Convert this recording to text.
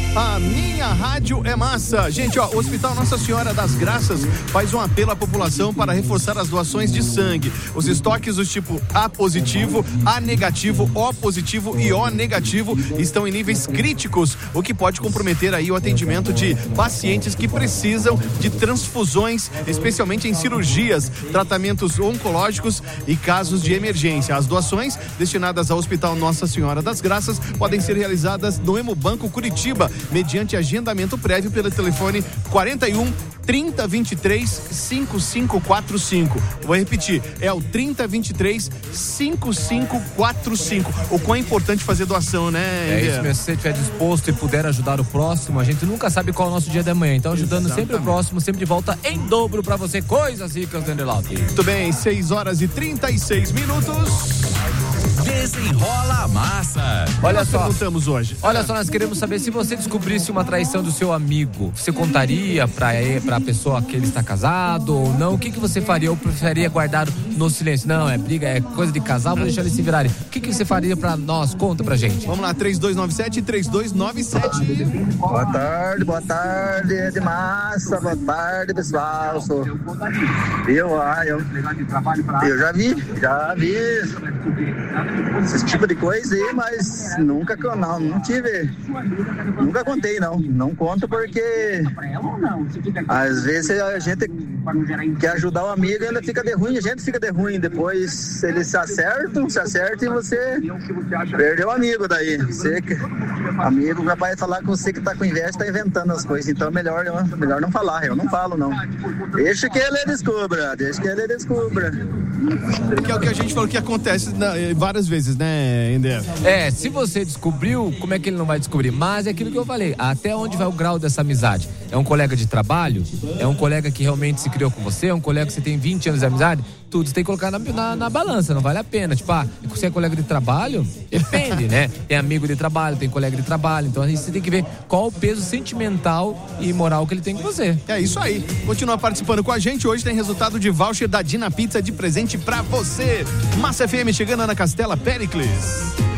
A minha rádio é massa. Gente, o Hospital Nossa Senhora das Graças faz um apelo à população para reforçar as doações de sangue. Os estoques dos tipo A positivo, A negativo, O positivo e O negativo estão em níveis críticos, o que pode comprometer aí o atendimento de pacientes que precisam de transfusões, especialmente em cirurgias, tratamentos oncológicos e casos de emergência. As doações destinadas ao Hospital Nossa Senhora das Graças podem ser realizadas no Hemobanco Curitiba, mediante agendamento prévio pelo telefone 41 3023 5545. Vou repetir, é o 3023 5545. O quão é importante fazer doação, né? É isso mesmo, se você estiver disposto e puder ajudar o próximo, a gente nunca sabe qual é o nosso dia da manhã, então ajudando sempre o próximo, sempre volta em dobro pra você, coisas ricas do Enderlaught. Muito bem, 6h36. Desenrola a massa. Olha só, perguntamos hoje. Olha só, nós queremos saber se você descobrisse uma traição do seu amigo, você contaria pra pessoa que ele está casado ou não? O que você faria? Ou preferiria guardar no silêncio? Não, é briga, é coisa de casal, vou deixar eles se virarem. O que você faria pra nós? Conta pra gente. Vamos lá, 3297-3297. Boa tarde, de massa, boa tarde, pessoal. Eu já vi esse tipo de coisa aí, mas nunca contei, não conto porque às vezes a gente quer ajudar o amigo e ainda fica de ruim, a gente fica de ruim, depois eles se acertam e você perdeu o amigo daí, amigo vai falar com você que tá com inveja, tá inventando as coisas, então melhor não falar, eu não falo não, deixa que ele descubra. Que é o que a gente falou que acontece várias vezes, né, Ender? Se você descobriu, como é que ele não vai descobrir? Mas é aquilo que eu falei, até onde vai o grau dessa amizade? É um colega de trabalho? É um colega que realmente se criou com você? É um colega que você tem 20 anos de amizade? Tudo você tem que colocar na balança, não vale a pena. Tipo, você é colega de trabalho? Depende, né? Tem amigo de trabalho, tem colega de trabalho, então você tem que ver qual o peso sentimental e moral que ele tem com você. É isso aí. Continua participando com a gente. Hoje tem resultado de voucher da Dina Pizza de presente pra você. Massa FM chegando na Castela Péricles.